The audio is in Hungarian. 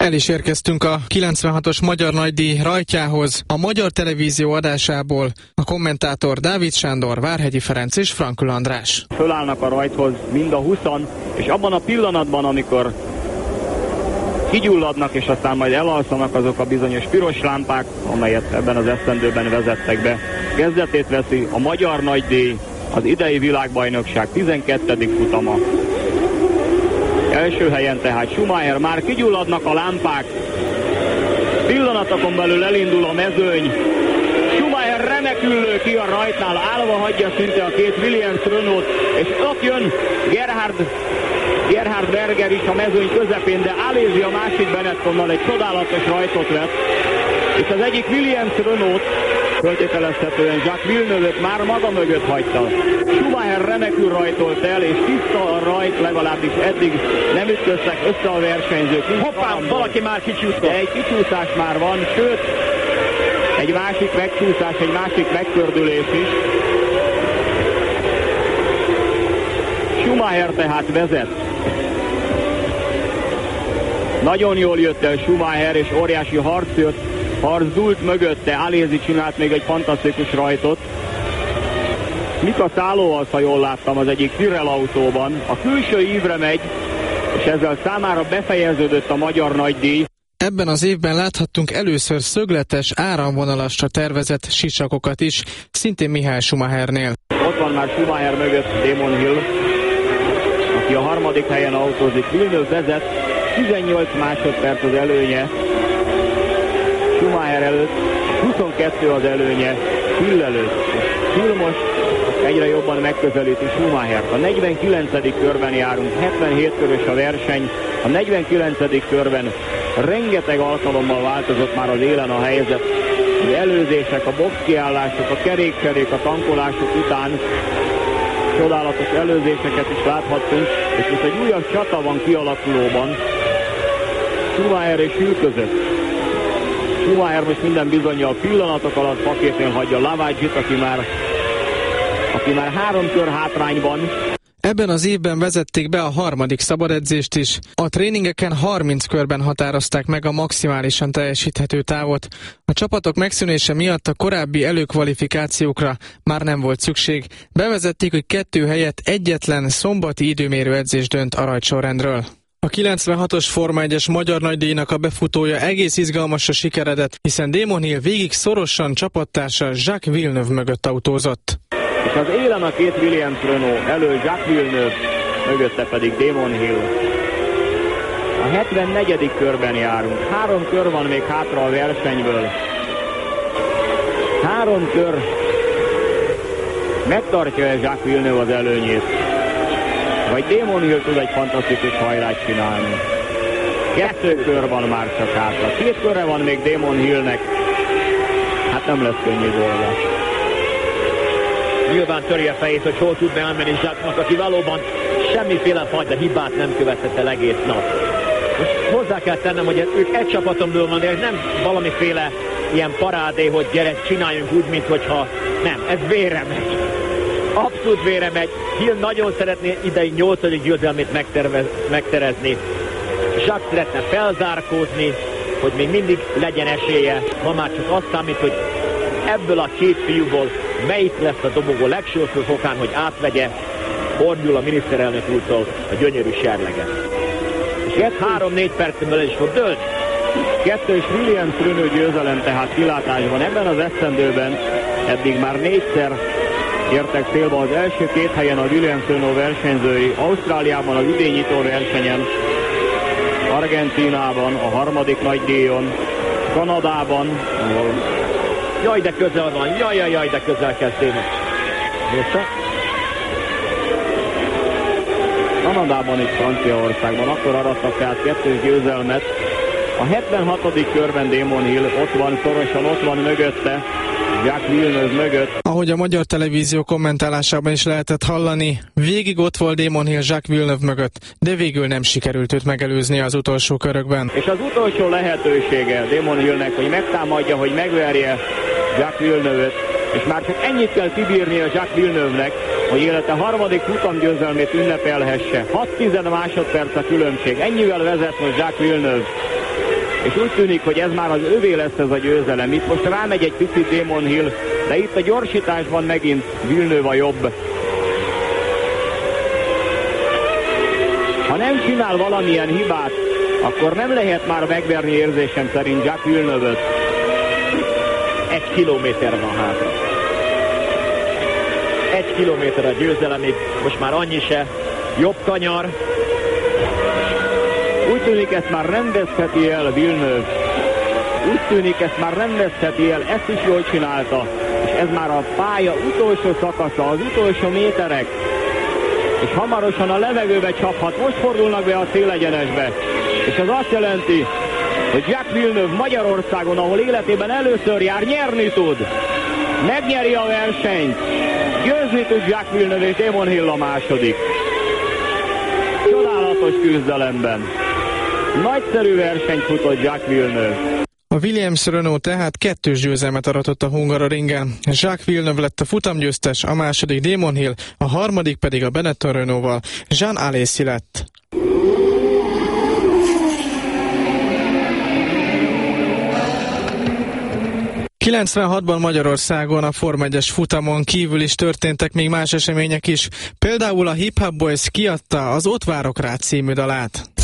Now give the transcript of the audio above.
El is érkeztünk a 96-os Magyar Nagydíj rajtjához, a Magyar Televízió adásából. A kommentátor Dávid Sándor, Várhegyi Ferenc és Frankl András. Fölállnak a rajthoz mind a 20-an, és abban a pillanatban, amikor kigyulladnak, és aztán majd elalszanak azok a bizonyos piros lámpák, amelyet ebben az esztendőben vezettek be, kezdetét veszi a Magyar Nagydíj, az idei világbajnokság 12. futama. Első helyen tehát Schumacher, már kigyulladnak a lámpák, pillanatokon belül elindul a mezőny, Schumacher remekül lő ki a rajtnál, állva hagyja szinte a két Williams Renault, és ott jön Gerhard Berger is a mezőny közepén, de Alesi a másik Benettonnal egy csodálatos rajtot vett, és az egyik Williams Renault föltételezhetően Jacques Villeneuve-öt már maga mögött hagyta. Schumacher remekül rajtolt el, és tiszta a rajt, legalábbis eddig nem ütköztek össze a versenyzők. Hoppá, valaki már kicsúszott. Egy kicsúszás már van, sőt, egy másik megcsúszás, egy másik megpördülés is. Schumacher tehát vezet. Nagyon jól jött el Schumacher, és óriási harc dúlt mögötte. Alesi csinált még egy fantasztikus rajtot. Mika Salo, ha jól láttam, az egyik Tyrrell autóban. A külső ívre megy, és ezzel számára befejeződött a Magyar Nagydíj. Ebben az évben láthattunk először szögletes, áramvonalasra tervezett sicsakokat is, szintén Michael Schumachernél. Ott van már Schumacher mögött Damon Hill, aki a harmadik helyen autózik. Villeneuve vezet, 18 másodperc az előnye Schumacher előtt, 22 az előnye Hill előtt. Hill most egyre jobban megközelíti Schumachert. A 49. körben járunk, 77 körös a verseny. A 49. körben rengeteg alkalommal változott már az élen a helyzet. Az előzések, a boxkiállások, a kerékcserék, a tankolások után csodálatos előzéseket is láthattunk, és most egy újabb csata van kialakulóban Schumacher és Hill között. Schumacher most minden bizonnyal pillanatok alatt pakétnél hagyja Lavaggyit, aki már 3 kör hátrányban. Ebben az évben vezették be a harmadik szabadedzést is. A tréningeken 30 körben határozták meg a maximálisan teljesíthető távot. A csapatok megszűnése miatt a korábbi előkvalifikációkra már nem volt szükség. Bevezették, hogy 2 helyett egyetlen szombati időmérő edzés dönt a rajtsorrendről. A 96-os Forma 1-es Magyar Nagydíjnak a befutója egész izgalmasra sikeredett, hiszen Damon Hill végig szorosan csapattársa Jacques Villeneuve mögött autózott. És az élen a két Williams Renault, elő Jacques Villeneuve, mögötte pedig Damon Hill. A 74. körben járunk. 3 kör van még hátra a versenyből. 3 kör. Megtartja-e Jacques Villeneuve az előnyét? Vagy Damon Hill tud egy fantasztikus hajrát csinálni? 2 kör van már csak hátra. 2 körre van még Damon Hillnek. Hát nem lesz könnyű dolga. Nyilván töri a fejét, hogy hol tudna elmenni Jacques-nak, aki valóban semmiféle fajta hibát nem követett el egész nap. Most hozzá kell tennem, hogy ők egy csapatomból van, de ez nem valamiféle ilyen parádé, hogy gyere, csináljunk úgy, minthogyha nem, ez vére megy. Abszolút vére megy. Hill nagyon szeretné idei 8. győzelmét megterezni. Jacques szeretne felzárkózni, hogy még mindig legyen esélye. Ma már csak azt számít, hogy ebből a 2 fiúból melyik lesz a dobogó legsőső fokán, hogy átvegye Hordyul a miniszterelnök úrtól a gyönyörű serleget. És ez 3-4 percen belül is fog dőlni. 2-es Williams Renault győzelem tehát kilátásban. Ebben az esztendőben eddig már 4-szer értek célba. Az első 2 helyen a Williams Renault versenyzői, Ausztráliában az idénynyitó versenyen, Argentínában a harmadik nagydíjon, Kanadában, ahol jaj, de közel van, jaj, de közel kezdődnek. Kanadában és Franciaországban akkor arattak tehát 2 győzelmet. A 76. körben Damon Hill ott van szorosan, ott van mögötte, Jacques Villeneuve mögött. Ahogy a Magyar Televízió kommentálásában is lehetett hallani, végig ott volt Damon Hill Jacques Villeneuve mögött, de végül nem sikerült őt megelőzni az utolsó körökben. És az utolsó lehetősége Damon Hillnek, hogy megtámadja, hogy megverje Jacques Villeneuve-t, és már csak ennyit kell kibírni a Jacques Villeneuve-nek, hogy élete harmadik futamgyőzelmét ünnepelhesse. 6-10 másodperc a különbség. Ennyivel vezet most Jacques Villeneuve. és úgy tűnik, hogy ez már az övé lesz ez a győzelem. Itt most rámegy egy picit Damon Hill, de itt a gyorsításban megint Villeneuve a jobb. Ha nem csinál valamilyen hibát, akkor nem lehet már megverni érzésem szerint Jacques Villeneuve-öt. 1 kilométer van hátra. 1 kilométer a győzelemig, most már annyi se. Jobb kanyar. Úgy tűnik, ezt már nem vesztheti el Villeneuve. Úgy tűnik, ezt már nem vesztheti el, ezt is jól csinálta. És ez már a pálya utolsó szakasza, az utolsó méterek. És hamarosan a levegőbe csaphat. Most fordulnak be a célegyenesbe. És ez azt jelenti, hogy Jacques Villeneuve Magyarországon, ahol életében először jár, nyerni tud. Megnyeri a versenyt. Győzni tud Jacques Villeneuve, és Damon Hill a második. Csodálatos küzdelemben. Nagyszerű versenyt futott Jacques Villeneuve. A Williams-Renault tehát 2 győzelmet aratott a Hungaroringen. Jacques Villeneuve lett a futamgyőztes, a második Damon Hill, a harmadik pedig a Benetton Renault-val Jean Alesi lett. ...96-ban Magyarországon a Forma 1-es futamon kívül is történtek még más események is. Például a Hip Hop Boys kiadta az Ott várok rád című dalát.